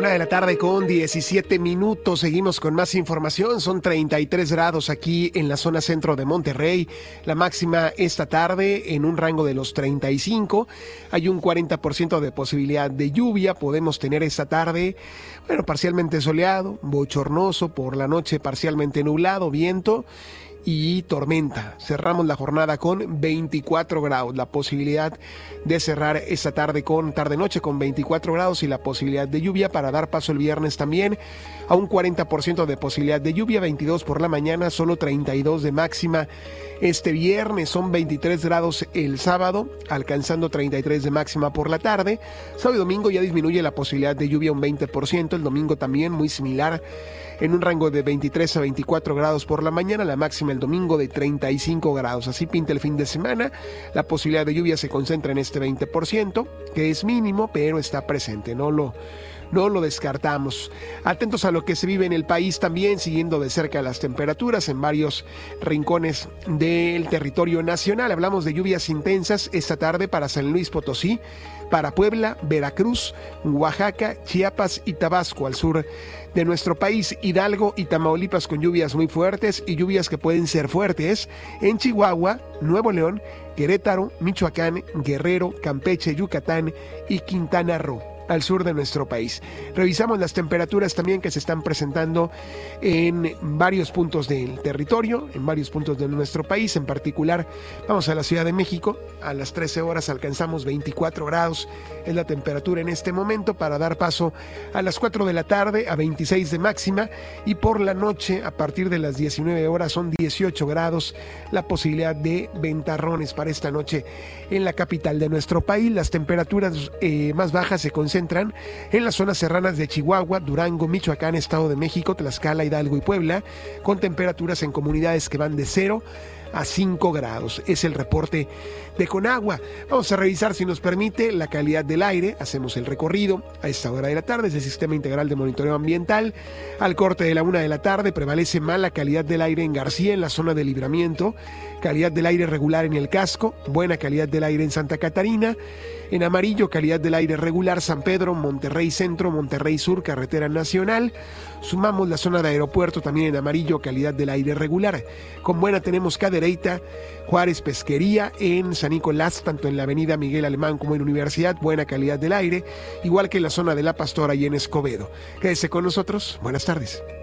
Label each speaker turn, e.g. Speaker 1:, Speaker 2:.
Speaker 1: 1 de la tarde con 17 minutos. Seguimos con más información. Son 33 grados aquí en la zona centro de Monterrey. La máxima esta tarde en un rango de los 35. Hay un 40% de posibilidad de lluvia. Podemos tener esta tarde, parcialmente soleado, bochornoso, por la noche parcialmente nublado, viento y tormenta. Cerramos la jornada con 24 grados. La posibilidad de cerrar esta tarde-noche con 24 grados y la posibilidad de lluvia para dar paso el viernes también a un 40% de posibilidad de lluvia, 22 por la mañana, solo 32 de máxima. Este viernes son 23 grados el sábado, alcanzando 33 de máxima por la tarde. Sábado y domingo ya disminuye la posibilidad de lluvia un 20%. El domingo también muy similar, en un rango de 23 a 24 grados por la mañana, la máxima el domingo de 35 grados. Así pinta el fin de semana. La posibilidad de lluvia se concentra en este 20%, que es mínimo, pero está presente. No lo descartamos. Atentos a lo que se vive en el país también, siguiendo de cerca las temperaturas en varios rincones del territorio nacional. Hablamos de lluvias intensas esta tarde para San Luis Potosí, para Puebla, Veracruz, Oaxaca, Chiapas y Tabasco al sur de nuestro país, Hidalgo y Tamaulipas con lluvias muy fuertes y lluvias que pueden ser fuertes en Chihuahua, Nuevo León, Querétaro, Michoacán, Guerrero, Campeche, Yucatán y Quintana Roo al sur de nuestro país. Revisamos las temperaturas también que se están presentando en varios puntos del territorio, en varios puntos de nuestro país. En particular, vamos a la Ciudad de México. A las 13 horas alcanzamos 24 grados. Es la temperatura en este momento, para dar paso a las 4 de la tarde a 26 de máxima. Y por la noche, a partir de las 19 horas, son 18 grados. La posibilidad de ventarrones para esta noche en la capital de nuestro país. Las temperaturas más bajas se concentran en las zonas serranas de Chihuahua, Durango, Michoacán, Estado de México, Tlaxcala, Hidalgo y Puebla, con temperaturas en comunidades que van de 0 a 5 grados. Es el reporte de Conagua. Vamos a revisar, si nos permite, la calidad del aire. Hacemos el recorrido a esta hora de la tarde desde el Sistema Integral de Monitoreo Ambiental. Al corte de la 1 de la tarde prevalece mala calidad del aire en García, en la zona de Libramiento. Calidad del aire regular en El Casco. Buena calidad del aire en Santa Catarina. En amarillo, calidad del aire regular San Pedro, Monterrey Centro, Monterrey Sur, Carretera Nacional. Sumamos la zona de aeropuerto también en amarillo, calidad del aire regular. Con buena tenemos Cadereyta, Juárez, Pesquería, en San Nicolás, tanto en la avenida Miguel Alemán como en Universidad, buena calidad del aire, igual que en la zona de La Pastora y en Escobedo. Quédese con nosotros, buenas tardes.